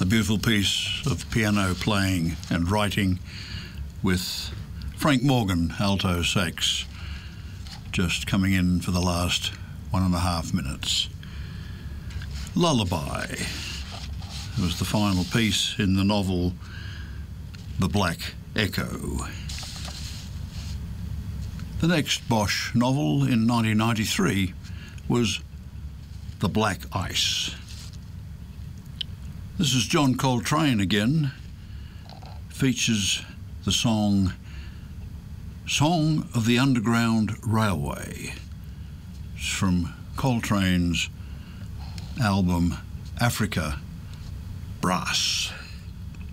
A beautiful piece of piano playing and writing with Frank Morgan, alto sax, just coming in for the last 1.5 minutes. Lullaby. It was the final piece in the novel The Black Echo. The next Bosch novel in 1993 was The Black Ice. This is John Coltrane again. Features the song of the Underground Railway. It's from Coltrane's album Africa Brass.